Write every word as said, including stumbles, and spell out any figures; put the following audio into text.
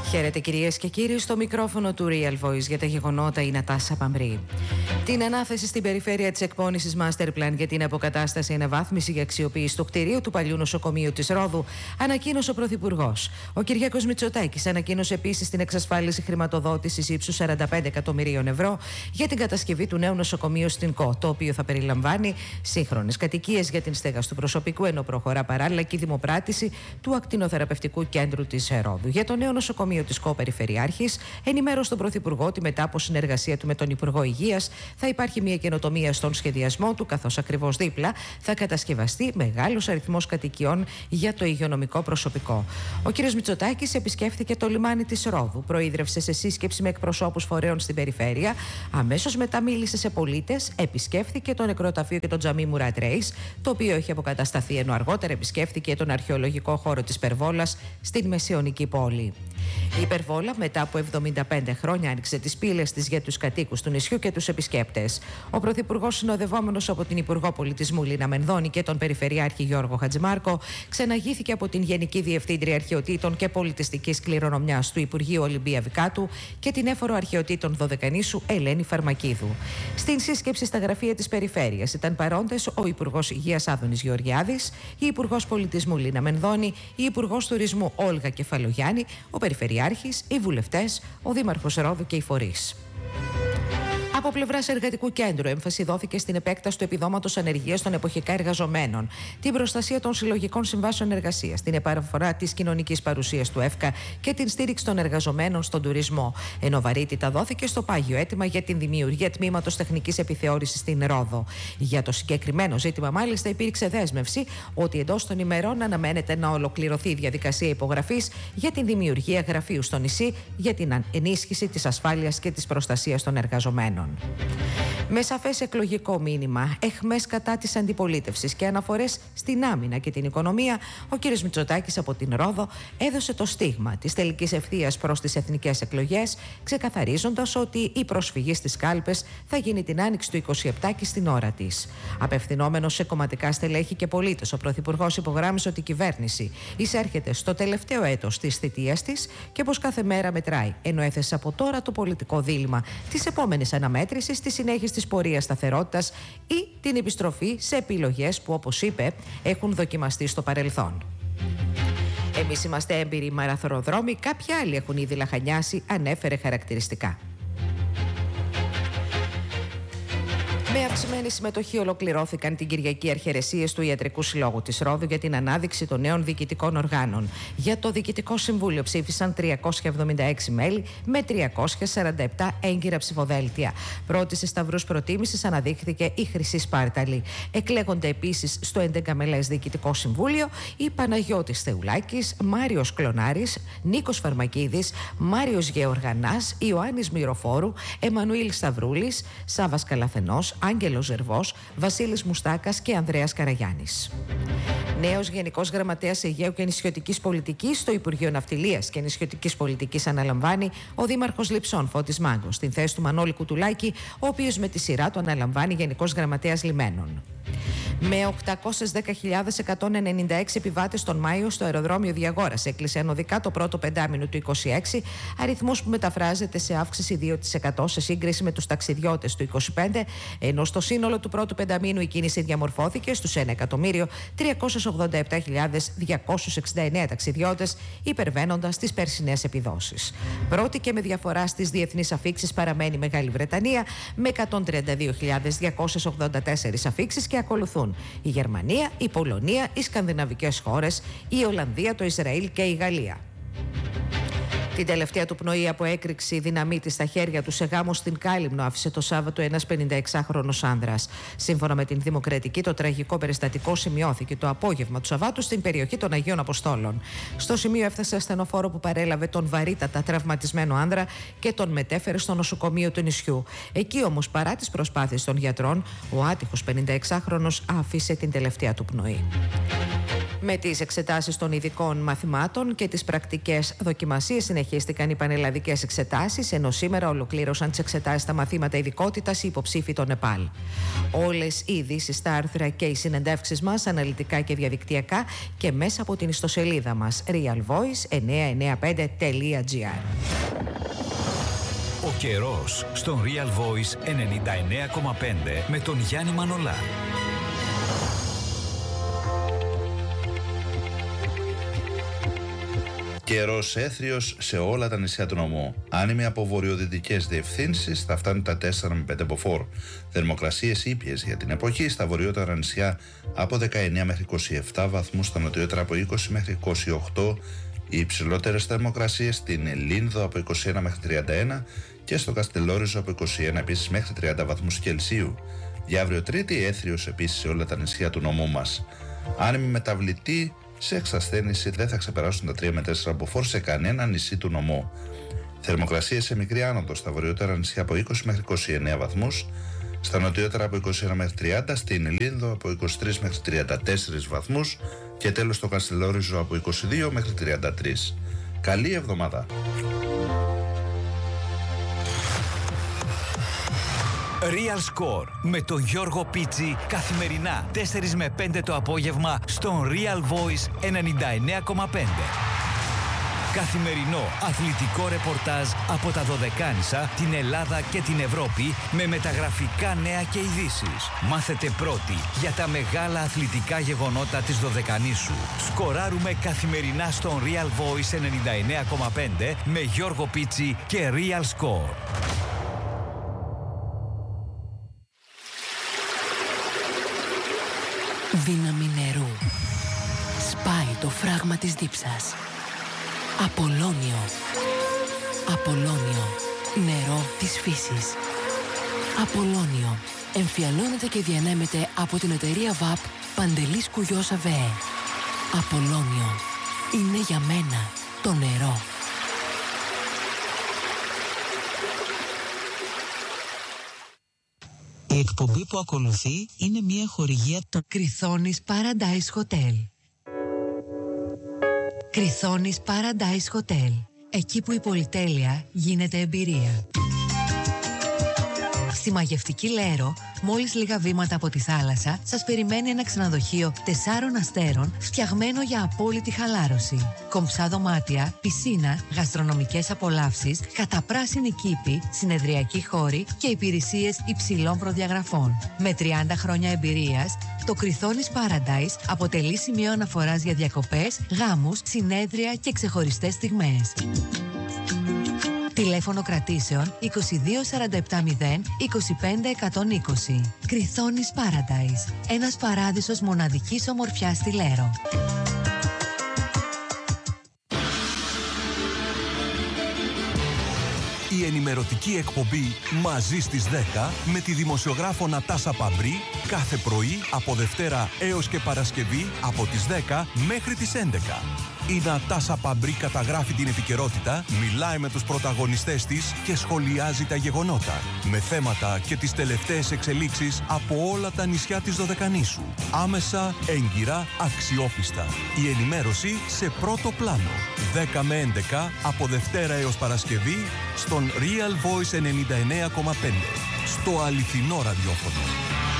Χαίρετε κυρίες και κύριοι, στο μικρόφωνο του Real Voice για τα γεγονότα η Νατάσα Παμπρή. Την ανάθεση στην περιφέρεια της εκπόνησης Master Plan για την αποκατάσταση αναβάθμιση και αξιοποίηση του κτηρίου του παλιού νοσοκομείου της Ρόδου ανακοίνωσε ο Πρωθυπουργός. Ο Κυριάκος Μητσοτάκης ανακοίνωσε επίσης την εξασφάλιση χρηματοδότησης ύψους σαράντα πέντε εκατομμυρίων ευρώ για την κατασκευή του νέου νοσοκομείου στην ΚΟ, το οποίο θα περιλαμβάνει σύγχρονες κατοικίες για την στέγαση του προσωπικού, ενώ προχωρά παράλληλα και η δημοπράτηση του ακτινοθεραπευτικού κέντρου της Ρόδου. Για το νέο νοσοκομείο της ΚΟ Περιφερειάρχης ενημέρωσε τον Πρωθυπουργό ότι μετά από συνεργασία του με τον Υπουργό Υγείας θα υπάρχει μια καινοτομία στον σχεδιασμό του, καθώς ακριβώς δίπλα θα κατασκευαστεί μεγάλος αριθμός κατοικιών για το υγειονομικό προσωπικό. Ο κ. Μητσοτάκης επισκέφθηκε το λιμάνι της Ρόδου, προείδρευσε σε σύσκεψη με εκπροσώπους φορέων στην περιφέρεια, αμέσως μετά μίλησε σε πολίτες, επισκέφθηκε το νεκροταφείο και το τζαμί Μουράτ Ρέις, το οποίο έχει αποκατασταθεί, ενώ αργότερα επισκέφθηκε τον αρχαιολογικό χώρο της Περβόλας στην μεσαιωνική πόλη. Η Περβόλα μετά από εβδομήντα πέντε χρόνια άνοιξε τις πύλες της για τους κατοίκους του νησιού και τους επισκέπτες. Ο Πρωθυπουργός, συνοδευόμενος από την Υπουργό Πολιτισμού Λίνα Μενδώνη και τον Περιφερειάρχη Γιώργο Χατζημάρκο, ξεναγήθηκε από την Γενική Διευθύντρια Αρχαιοτήτων και Πολιτιστικής Κληρονομιάς του Υπουργείου Ολυμπία Βικάτου και την Έφορο Αρχαιοτήτων Δωδεκανήσου Ελένη Φαρμακίδου. Στην σύσκεψη στα γραφεία της Περιφέρειας ήταν παρόντες ο Υπουργός Υγείας Άδωνης Γεωργιάδης, η Υπουργός Πολιτισμού Λίνα Μενδώνη, η Υπουργός Τουρισμού Όλγα Κεφαλογιάννη, ο Περιφερειάρχης, οι βουλευτές, ο Δήμαρχος Ρόδου και οι φορείς. Από πλευράς εργατικού κέντρου, έμφαση δόθηκε στην επέκταση του επιδόματος ανεργίας των εποχικά εργαζομένων, την προστασία των συλλογικών συμβάσεων εργασίας, την επαναφορά της κοινωνικής παρουσίας του ΕΦΚΑ και την στήριξη των εργαζομένων στον τουρισμό. Ενώ βαρύτητα δόθηκε στο πάγιο αίτημα για την δημιουργία τμήματος τεχνικής επιθεώρησης στην Ρόδο. Για το συγκεκριμένο ζήτημα, μάλιστα, υπήρξε δέσμευση ότι εντός των ημερών αναμένεται να ολοκληρωθεί η διαδικασία υπογραφής για την δημιουργία γραφείου στο νησί για την ενίσχυση της ασφάλειας και της προστασίας των εργαζομένων. Με σαφές εκλογικό μήνυμα, εχμές κατά της αντιπολίτευσης και αναφορές στην άμυνα και την οικονομία, ο κ. Μητσοτάκης από την Ρόδο έδωσε το στίγμα της τελικής ευθείας προς τις εθνικές εκλογές, ξεκαθαρίζοντας ότι η προσφυγή στις κάλπες θα γίνει την άνοιξη του είκοσι επτά και στην ώρα της. Απευθυνόμενος σε κομματικά στελέχη και πολίτες, ο Πρωθυπουργός υπογράμμισε ότι η κυβέρνηση εισέρχεται στο τελευταίο έτος της θητείας της και πως κάθε μέρα μετράει, ενώ έθεσε από τώρα το πολιτικό δίλημμα της επόμενης αναμέτρησης, τη συνέχιση της πορείας σταθερότητας ή την επιστροφή σε επιλογές που, όπως είπε, έχουν δοκιμαστεί στο παρελθόν. Εμείς είμαστε έμπειροι μαραθροδρόμοι, κάποιοι άλλοι έχουν ήδη λαχανιάσει, ανέφερε χαρακτηριστικά. Με αυξημένη συμμετοχή ολοκληρώθηκαν την Κυριακή αρχαιρεσίες του Ιατρικού Συλλόγου της Ρόδου για την ανάδειξη των νέων διοικητικών οργάνων. Για το Διοικητικό Συμβούλιο ψήφισαν τριακόσια εβδομήντα έξι μέλη με τριακόσια σαράντα επτά έγκυρα ψηφοδέλτια. Πρώτη σε σταυρούς προτίμησης αναδείχθηκε η Χρυσή Σπάρταλη. Εκλέγονται επίσης στο έντεκα μελές Διοικητικό Συμβούλιο η Παναγιώτης Θεουλάκης, Μάριος Κλωνάρης, Νίκος Φαρμακίδης, Μάριος Γεωργανάς, Ιωάννης Μυροφόρου, Εμμανουήλ Σταυρούλης, Σάββας Καλαθενός, Άγγελος Ζερβός, Βασίλης Μουστάκας και Ανδρέας Καραγιάννης. Νέος Γενικός Γραμματέας Αιγαίου και Νησιωτικής Πολιτικής στο Υπουργείο Ναυτιλίας και Νησιωτικής Πολιτικής αναλαμβάνει ο Δήμαρχος Λειψών Φώτης Μάγκος, στην θέση του Μανώλη Κουτουλάκη, ο οποίος με τη σειρά του αναλαμβάνει Γενικός Γραμματέας Λιμένων. Με οκτακόσιες δέκα χιλιάδες εκατόν ενενήντα έξι επιβάτες τον Μάιο στο αεροδρόμιο Διαγόρας έκλεισε ενωδικά το πρώτο πεντάμηνο του είκοσι έξι, αριθμός που μεταφράζεται σε αύξηση δύο τοις εκατό σε σύγκριση με τους ταξιδιώτες του είκοσι πέντε, ενώ στο σύνολο του πρώτου πενταμήνου η κίνηση διαμορφώθηκε στους ένα εκατομμύριο τριακόσιες ογδόντα επτά χιλιάδες διακόσιους εξήντα εννέα ταξιδιώτες, υπερβαίνοντας τις περσινές επιδόσεις. Πρώτη και με διαφορά στις διεθνείς αφίξεις παραμένει η Μεγάλη Βρετανία με εκατόν τριάντα δύο χιλιάδες διακόσιες ογδόντα τέσσερις αφίξεις και ακολουθούν η Γερμανία, η Πολωνία, οι σκανδιναβικές χώρες, η Ολλανδία, το Ισραήλ και η Γαλλία. Την τελευταία του πνοή από έκρηξη δυναμίτη στα χέρια του σε γάμο στην Κάλυμνο άφησε το Σάββατο ένας πενηνταεξάχρονος άνδρας. Σύμφωνα με την Δημοκρατική, το τραγικό περιστατικό σημειώθηκε το απόγευμα του Σαββάτου στην περιοχή των Αγίων Αποστόλων. Στο σημείο έφτασε ασθενοφόρο που παρέλαβε τον βαρύτατα τραυματισμένο άνδρα και τον μετέφερε στο νοσοκομείο του νησιού. Εκεί όμως, παρά τις προσπάθειες των γιατρών, ο άτυχος πενηνταεξάχρονος άφησε την τελευταία του πνοή. Με τις εξετάσεις των ειδικών μαθημάτων και τις πρακτικές δοκιμασίες συνεχίστηκαν οι πανελλαδικές εξετάσεις, ενώ σήμερα ολοκλήρωσαν τις εξετάσεις στα μαθήματα ειδικότητας οι υποψήφοι των ΕΠΑΛ. Όλες οι ειδήσεις, τα άρθρα και οι συνεντεύξεις μας αναλυτικά και διαδικτυακά και μέσα από την ιστοσελίδα μας real voice εννιακόσια ενενήντα πέντε τελεία gr. Ο καιρός στον Real Voice ενενήντα εννέα κόμμα πέντε με τον Γιάννη Μανολά. Καιρός έθριος σε όλα τα νησιά του νομού. Άνεμοι από βορειοδυτικές διευθύνσεις θα φτάνουν τα τέσσερα με πέντε μποφόρ. Θερμοκρασίες ήπιες για την εποχή στα βορειότερα νησιά από δεκαεννέα μέχρι είκοσι επτά βαθμούς, στα νοτιότερα από είκοσι μέχρι είκοσι οκτώ. Οι υψηλότερες θερμοκρασίες στην Λίνδο από είκοσι ένα μέχρι τριάντα ένα και στο Καστελόριζο από είκοσι ένα επίσης μέχρι τριάντα βαθμούς Κελσίου. Για αύριο Τρίτη έθριος επίσης σε όλα τα νησιά του νομού μας. Άνεμοι μεταβλητοί σε εξασθένηση δεν θα ξεπεράσουν τα τρία με τέσσερα μποφόρ σε κανένα νησί του νομού. Θερμοκρασίες σε μικρή άνοδο στα βορειότερα νησιά από είκοσι μέχρι είκοσι εννέα βαθμούς, στα νοτιότερα από είκοσι ένα μέχρι τριάντα, στην Λίνδο από είκοσι τρία μέχρι τριάντα τέσσερα βαθμούς και τέλος στο Καστελόριζο από είκοσι δύο μέχρι τριάντα τρία. Καλή εβδομάδα! Real Score με τον Γιώργο Πίτσι καθημερινά τέσσερα με πέντε το απόγευμα στον Real Voice ενενήντα εννέα κόμμα πέντε. Καθημερινό αθλητικό ρεπορτάζ από τα Δωδεκάνησα, την Ελλάδα και την Ευρώπη με μεταγραφικά νέα και ειδήσεις. Μάθετε πρώτοι για τα μεγάλα αθλητικά γεγονότα της Δωδεκανήσου. Σκοράρουμε καθημερινά στον Real Voice ενενήντα εννέα κόμμα πέντε με Γιώργο Πίτσι και Real Score. Δύναμη νερού. Σπάει το φράγμα της δίψας. Απολώνιο. Απολώνιο. Νερό της φύσης. Απολώνιο. Εμφιαλώνεται και διανέμεται από την εταιρεία ΒΑΠ Παντελής Κουγιός ΑΒΕ. Απολώνιο. Είναι για μένα το νερό. Η εκπομπή που ακολουθεί είναι μια χορηγία το Κριθόνης Paradise Hotel. Κριθόνης Paradise Hotel. Εκεί που η πολυτέλεια γίνεται εμπειρία. Στη μαγευτική Λέρο, μόλις λίγα βήματα από τη θάλασσα, σας περιμένει ένα ξενοδοχείο τεσσάρων αστέρων φτιαγμένο για απόλυτη χαλάρωση. Κομψά δωμάτια, πισίνα, γαστρονομικές απολαύσεις, καταπράσινη κήπη, συνεδριακοί χώροι και υπηρεσίες υψηλών προδιαγραφών. Με τριάντα χρόνια εμπειρίας, το Κριθόνης Paradise αποτελεί σημείο αναφοράς για διακοπές, γάμους, συνέδρια και ξεχωριστές στιγμές. Τηλέφωνο κρατήσεων είκοσι δύο σαράντα επτά μηδέν είκοσι πέντε εκατόν είκοσι. Κριθόνης Paradise. Ένας παράδεισος μοναδικής ομορφιάς στη Λέρο. Η ενημερωτική εκπομπή «Μαζί στις δέκα» με τη δημοσιογράφο Νατάσα Παμπρή κάθε πρωί από Δευτέρα έως και Παρασκευή από τις δέκα μέχρι τις έντεκα. Η Νατάσα Παμπρή καταγράφει την επικαιρότητα, μιλάει με τους πρωταγωνιστές της και σχολιάζει τα γεγονότα, με θέματα και τις τελευταίες εξελίξεις από όλα τα νησιά της Δωδεκανήσου. Άμεσα, έγκυρα, αξιόπιστα. Η ενημέρωση σε πρώτο πλάνο. δέκα με έντεκα από Δευτέρα έως Παρασκευή στον Real Voice ενενήντα εννέα κόμμα πέντε. Στο αληθινό ραδιόφωνο.